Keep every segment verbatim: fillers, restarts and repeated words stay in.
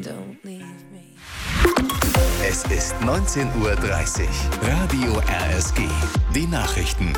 Es ist neunzehn Uhr dreißig. Radio R S G. Die Nachrichten.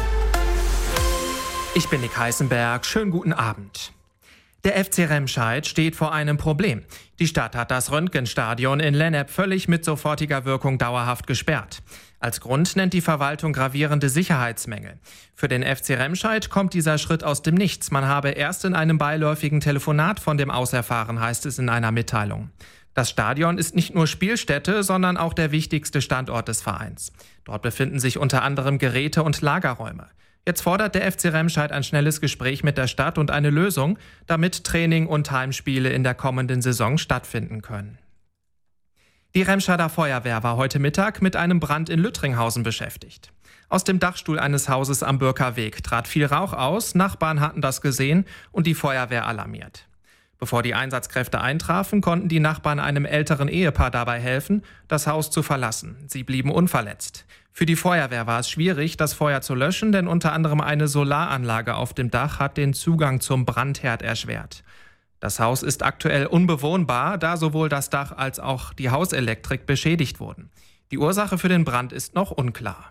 Ich bin Nick Heißenberg. Schönen guten Abend. Der F C Remscheid steht vor einem Problem. Die Stadt hat das Röntgenstadion in Lennep völlig mit sofortiger Wirkung dauerhaft gesperrt. Als Grund nennt die Verwaltung gravierende Sicherheitsmängel. Für den F C Remscheid kommt dieser Schritt aus dem Nichts. Man habe erst in einem beiläufigen Telefonat von dem aus erfahren, heißt es in einer Mitteilung. Das Stadion ist nicht nur Spielstätte, sondern auch der wichtigste Standort des Vereins. Dort befinden sich unter anderem Geräte und Lagerräume. Jetzt fordert der F C Remscheid ein schnelles Gespräch mit der Stadt und eine Lösung, damit Training und Heimspiele in der kommenden Saison stattfinden können. Die Remscheider Feuerwehr war heute Mittag mit einem Brand in Lüttringhausen beschäftigt. Aus dem Dachstuhl eines Hauses am Bürkerweg trat viel Rauch aus, Nachbarn hatten das gesehen und die Feuerwehr alarmiert. Bevor die Einsatzkräfte eintrafen, konnten die Nachbarn einem älteren Ehepaar dabei helfen, das Haus zu verlassen. Sie blieben unverletzt. Für die Feuerwehr war es schwierig, das Feuer zu löschen, denn unter anderem eine Solaranlage auf dem Dach hat den Zugang zum Brandherd erschwert. Das Haus ist aktuell unbewohnbar, da sowohl das Dach als auch die Hauselektrik beschädigt wurden. Die Ursache für den Brand ist noch unklar.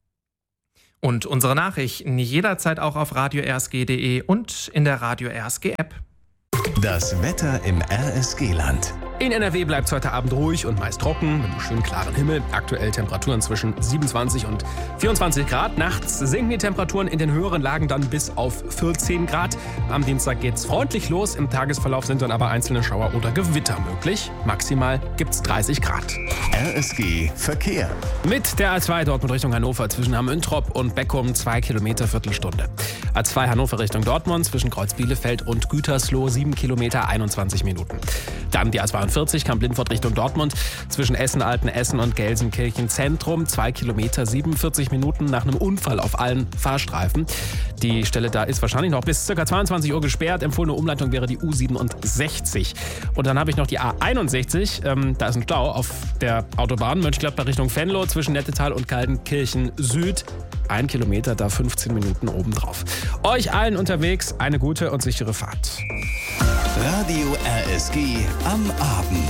Und unsere Nachrichten jederzeit auch auf radio r s g punkt d e und in der Radio R S G App. Das Wetter im R S G-Land. In N R W bleibt es heute Abend ruhig und meist trocken, mit einem schönen klaren Himmel. Aktuell Temperaturen zwischen siebenundzwanzig und vierundzwanzig Grad. Nachts sinken die Temperaturen in den höheren Lagen dann bis auf vierzehn Grad. Am Dienstag geht's freundlich los. Im Tagesverlauf sind dann aber einzelne Schauer oder Gewitter möglich. Maximal gibt's dreißig Grad. R S G Verkehr. Mit der A zwei Dortmund Richtung Hannover zwischen Hamm-Üntrop und Beckum zwei Kilometer Viertelstunde. A zwei Hannover Richtung Dortmund zwischen Kreuz Bielefeld und Gütersloh sieben Kilometer einundzwanzig Minuten. Dann die A zweiundvierzig Kamp-Lindfort Richtung Dortmund zwischen Essen-Altenessen und Gelsenkirchen Zentrum zwei Kilometer siebenundvierzig Minuten nach einem Unfall auf allen Fahrstreifen. Die Stelle da ist wahrscheinlich noch bis ca. zweiundzwanzig Uhr gesperrt. Empfohlene Umleitung wäre die U siebenundsechzig. Und dann habe ich noch die A einundsechzig. Ähm, da ist ein Stau auf der Autobahn Mönchengladbach Richtung Venlo zwischen Nettetal und Kaltenkirchen Süd. Ein Kilometer, da fünfzehn Minuten obendrauf. Euch allen unterwegs eine gute und sichere Fahrt. Radio R S G am Abend.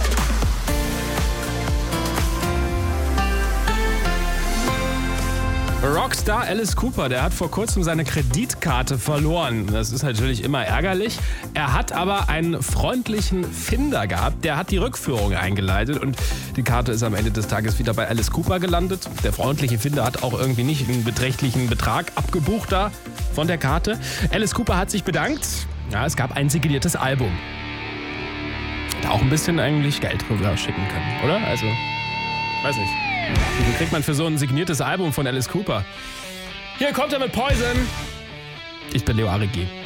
Rockstar Alice Cooper, der hat vor kurzem seine Kreditkarte verloren. Das ist natürlich immer ärgerlich. Er hat aber einen freundlichen Finder gehabt, der hat die Rückführung eingeleitet und die Karte ist am Ende des Tages wieder bei Alice Cooper gelandet. Der freundliche Finder hat auch irgendwie nicht einen beträchtlichen Betrag abgebucht da von der Karte. Alice Cooper hat sich bedankt. Ja, es gab ein signiertes Album. Hätte auch ein bisschen eigentlich Geld rüber schicken können, oder? Also, weiß nicht. Wie viel kriegt man für so ein signiertes Album von Alice Cooper? Hier kommt er mit Poison. Ich bin Leo Arigi.